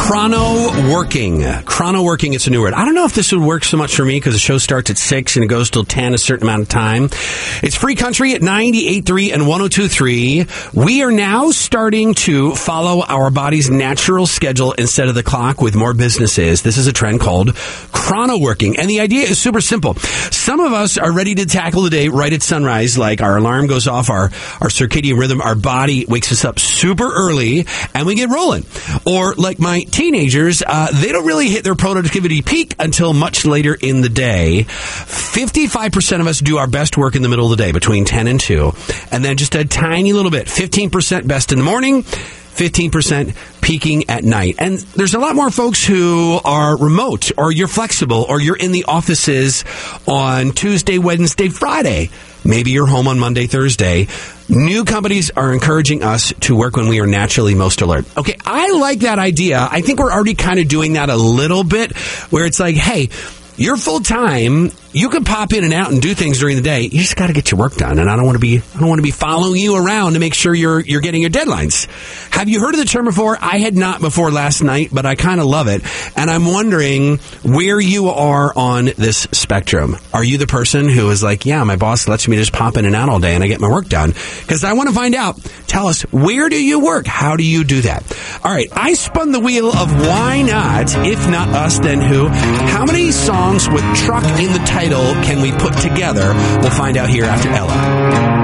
Chrono working. Chrono working, it's a new word. I don't know if this would work so much for me because the show starts at 6 and it goes till 10 a certain amount of time. It's Free Country at 98.3 and 102.3. We are now starting to follow our body's natural schedule instead of the clock with more businesses. This is a trend called chrono working. And the idea is super simple. Some of us are ready to tackle the day right at sunrise, like our alarm goes off, our circadian rhythm, our body wakes us up super early and we get rolling. Or like my teenagers, they don't really hit their productivity peak until much later in the day. 55% of us do our best work in the middle of the day, between 10 and 2. And then just a tiny little bit, 15% best in the morning, 15% peaking at night. And there's a lot more folks who are remote, or you're flexible, or you're in the offices on Tuesday, Wednesday, Friday. Maybe you're home on Monday, Thursday. New companies are encouraging us to work when we are naturally most alert. Okay, I like that idea. I think we're already kind of doing that a little bit, where it's like, hey, you're full time. You can pop in and out and do things during the day. You just got to get your work done. And I don't want to be following you around to make sure you're getting your deadlines. Have you heard of the term before? I had not before last night, but I kind of love it. And I'm wondering where you are on this spectrum. Are you the person who is like, yeah, my boss lets me just pop in and out all day and I get my work done? Because I want to find out. Tell us, where do you work? How do you do that? All right, I spun the wheel of why not? If not us, then who? How many songs with truck in the title can we put together? We'll find out here after Ella.